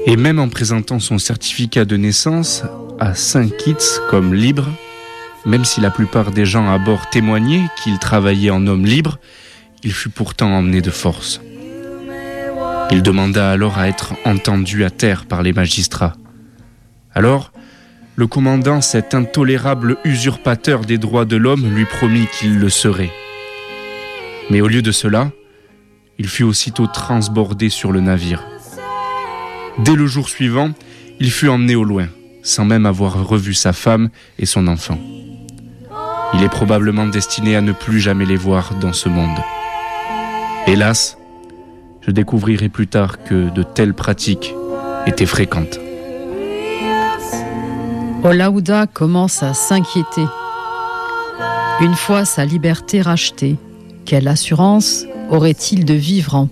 Et même en présentant son certificat de naissance à Saint-Kitts comme libre, même si la plupart des gens à bord témoignaient qu'il travaillait en homme libre, il fut pourtant emmené de force. Il demanda alors à être entendu à terre par les magistrats. Alors, le commandant, cet intolérable usurpateur des droits de l'homme, lui promit qu'il le serait. Mais au lieu de cela, il fut aussitôt transbordé sur le navire. Dès le jour suivant, il fut emmené au loin, sans même avoir revu sa femme et son enfant. Il est probablement destiné à ne plus jamais les voir dans ce monde. Hélas, je découvrirai plus tard que de telles pratiques étaient fréquentes. Olaudah commence à s'inquiéter. Une fois sa liberté rachetée, quelle assurance aurait-il de vivre en paix ?